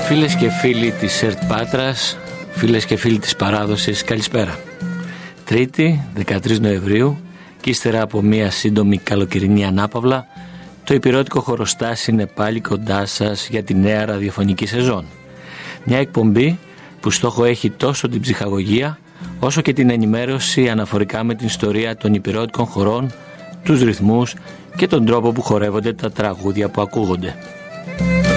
Φίλες και φίλοι της ΕΡΤ Πάτρας, φίλες και φίλοι της παράδοσης, καλησπέρα. Τρίτη, 13 Νοεμβρίου, και ύστερα από μια σύντομη καλοκαιρινή ανάπαυλα, το Ηπειρώτικο Χωροστάσι είναι πάλι κοντά σας για τη νέα ραδιοφωνική σεζόν. Μια εκπομπή που στόχο έχει τόσο την ψυχαγωγία, όσο και την ενημέρωση αναφορικά με την ιστορία των ηπειρώτικων χωρών, τους ρυθμούς και τον τρόπο που χορεύονται τα τραγούδια που ακούγονται.